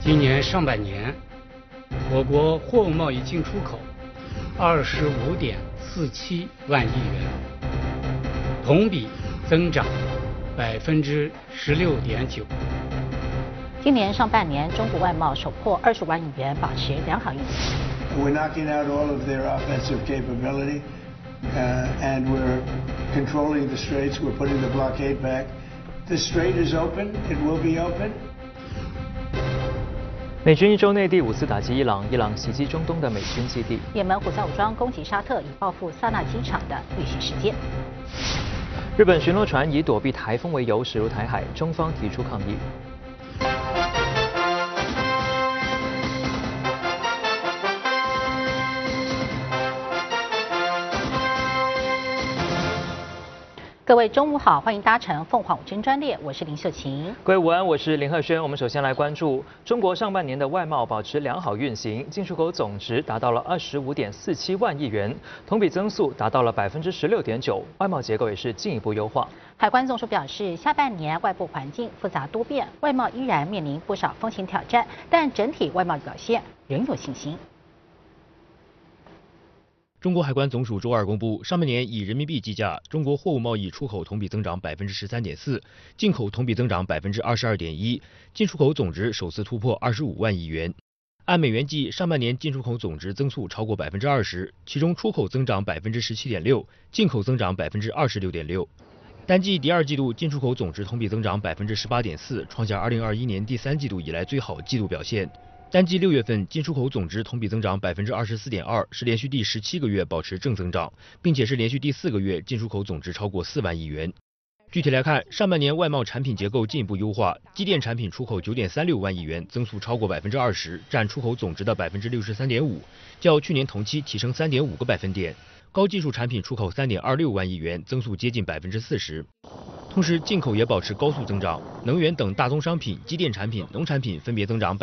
今年上半年，我国货物贸易进出口25.47万亿元，同比增长16.9%。 今年上半年，中国外贸首破20万亿元，保持良好运行。 We're knocking out all of their offensive capability, and we're controlling the straits. We're putting the blockade back. The strait is open. It will be open. 美军一周内第5次打击伊朗，伊朗袭击中东的美军基地。 也门胡塞武装攻击沙特，以报复萨那机场的遇袭事件。 日本巡逻船以躲避台风为由驶入台海，中方提出抗议。 各位中午好，欢迎搭乘凤凰午间专列，我是林秀琴。 各位午安，我是林鹤轩。我们首先来关注中国上半年的外贸保持良好运行，进出口总值达到了25.47万亿元，同比增速达到了16.9%，外贸结构也是进一步优化。 海关总署表示，下半年外部环境复杂多变，外贸依然面临不少风险挑战，但整体外贸表现仍有信心。 中国海关总署周二公布，上半年以人民币计价，中国货物贸易出口同比增长13.4%，进口同比增长22.1%，进出口总值首次突破25万亿元。按美元计，上半年进出口总值增速超过20%，其中出口增长17.6%，进口增长26.6%。单计第二季度进出口总值同比增长18.4%，创下2021年第3季度以来最好季度表现。单计6月份进出口总值同比增长24.2%，是连续第17个月保持正增长，并且是连续第4个月进出口总值超过4万亿元。具体来看，上半年外贸产品结构进一步优化，机电产品出口9.36万亿元，增速超过20%，占出口总值的63.5%，较去年同期提升3.5个百分点。高技术产品出口3.26万亿元，增速接近40%。同时，进口也保持高速增长，能源等大宗商品、机电产品、农产品分别增长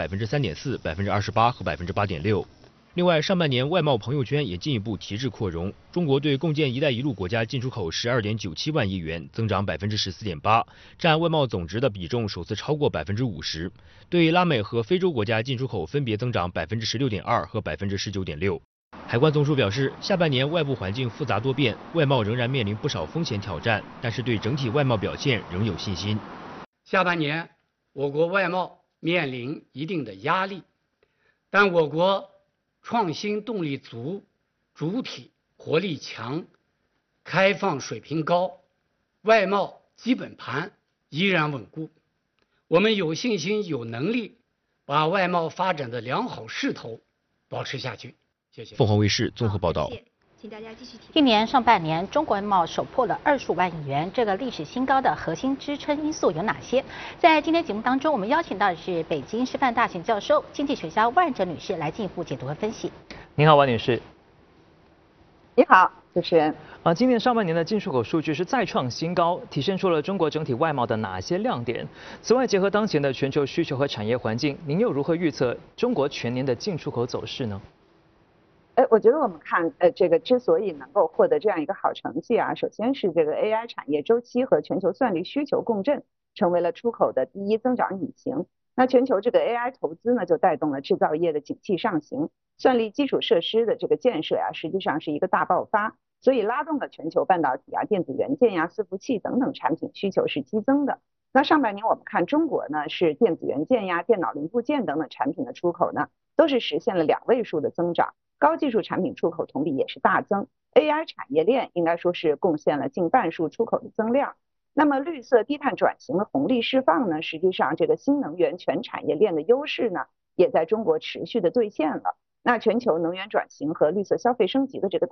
3.4%、28%和8.6%。另外，上半年外贸朋友圈也进一步提质扩容，中国对共建“一带一路”国家进出口12.97万亿元，增长14.8%，占外贸总值的比重首次超过50%。对拉美和非洲国家进出口分别增长16.2%和19.6%。海关总署表示，下半年外部环境复杂多变，外贸仍然面临不少风险挑战，但是对整体外贸表现仍有信心。 下半年，我国外贸面临一定的压力，但我国创新动力足，主体活力强，开放水平高，外贸基本盘依然稳固。我们有信心、有能力把外贸发展的良好势头保持下去。谢谢。 凤凰卫视综合报道。 请大家继续。今年上半年，中国外贸首破了25万亿元，这个历史新高的核心支撑因素有哪些？在今天节目当中，我们邀请到的是北京师范大学教授、经济学家万哲女士来进一步解读和分析。 您好，万女士。 你好，主持人。 今年上半年的进出口数据是再创新高，体现出了中国整体外贸的哪些亮点？此外，结合当前的全球需求和产业环境，您又如何预测中国全年的进出口走势呢？ 我觉得我们看，这个之所以能够获得这样一个好成绩啊，首先是这个 AI 产业周期和全球算力需求共振，成为了出口的第一增长引擎。那全球这个 AI 投资呢，就带动了制造业的景气上行，算力基础设施的这个建设呀，实际上是一个大爆发，所以拉动了全球半导体啊、电子元件呀、伺服器等等产品需求是激增的。那上半年我们看中国呢，是电子元件呀、电脑零部件等等产品的出口呢，都是实现了2位数的增长。高技术产品出口同比也是大增 ，AI 产业链应该说是贡献了近半数出口的增量。那么绿色低碳转型的红利释放呢，实际上这个新能源全产业链的优势呢，也在中国持续的兑现了。那全球能源转型和绿色消费升级的这个